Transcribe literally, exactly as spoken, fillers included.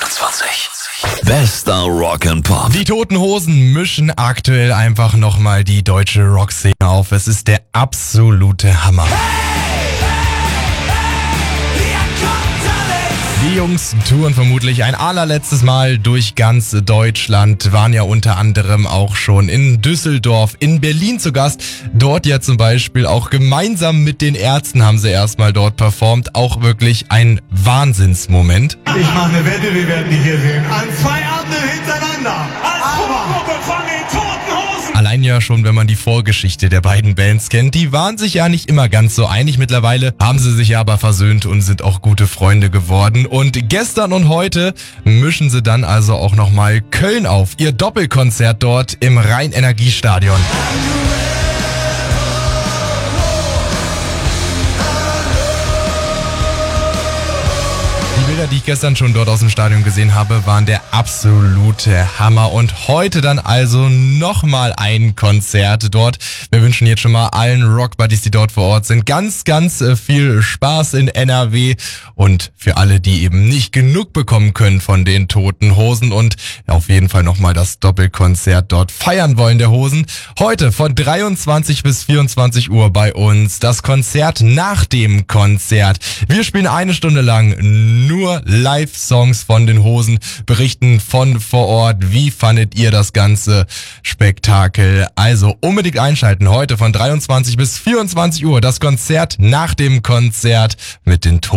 vierundzwanzig. Bester Rock and Pop. Die Toten Hosen mischen aktuell einfach nochmal die deutsche Rockszene auf. Es ist der absolute Hammer. Die Jungs touren vermutlich ein allerletztes Mal durch ganz Deutschland, waren ja unter anderem auch schon in Düsseldorf, in Berlin zu Gast. Dort ja zum Beispiel auch gemeinsam mit den Ärzten haben sie erstmal dort performt. Auch wirklich ein Wahnsinnsmoment. Ich mache eine Wette, wir werden die hier sehen. An zwei Abenden hintereinander. Als Vorgruppe von den Toten Hosen. Allein ja schon, wenn man die Vorgeschichte der beiden Bands kennt. Die waren sich ja nicht immer ganz so einig. Mittlerweile haben sie sich aber versöhnt und sind auch gute Freunde geworden. Und gestern und heute mischen sie dann also auch nochmal Köln auf. Ihr Doppelkonzert dort im Rhein-Energie-Stadion. Die Bilder, die ich gestern schon dort aus dem Stadion gesehen habe, waren der absolute Hammer. Und heute dann also nochmal ein Konzert dort. Wir wünschen jetzt schon mal allen Rockbuddies, die dort vor Ort sind, ganz, ganz viel Spaß in N R W. Und für alle, die eben nicht genug bekommen können von den Toten Hosen und auf jeden Fall nochmal das Doppelkonzert dort feiern wollen der Hosen. Heute von dreiundzwanzig bis vierundzwanzig Uhr bei uns das Konzert nach dem Konzert. Wir spielen eine Stunde lang nur Live-Songs von den Hosen, berichten von vor Ort. Wie fandet ihr das ganze Spektakel? Also unbedingt einschalten. Heute von dreiundzwanzig bis vierundzwanzig Uhr das Konzert nach dem Konzert mit den Toten